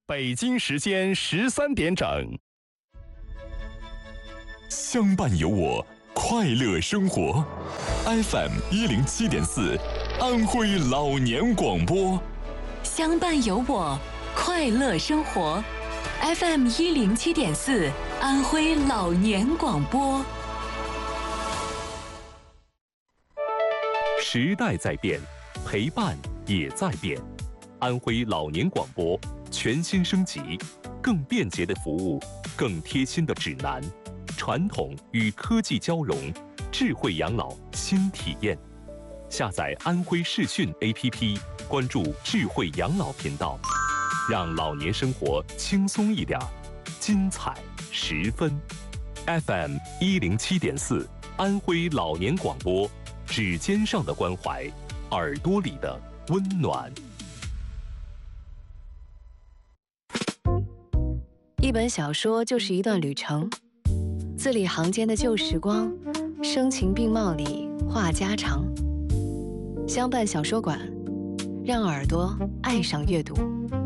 北京时间13点整。 相伴有我，快乐生活。FM 107.4，安徽老年广播。 相伴有我，快乐生活。FM 107.4，安徽老年广播。 时代在变，陪伴也在变。安徽老年广播全新升级，更便捷的服务，更贴心的指南，传统与科技交融，智慧养老新体验。下载安徽视讯 APP， 关注智慧养老频道，让老年生活轻松一点，精彩十分。FM 107.4，安徽老年广播，指尖上的关怀，耳朵里的温暖。 一本小说就是一段旅程，字里行间的旧时光，声情并茂里话家常。相伴小说馆，让耳朵爱上阅读。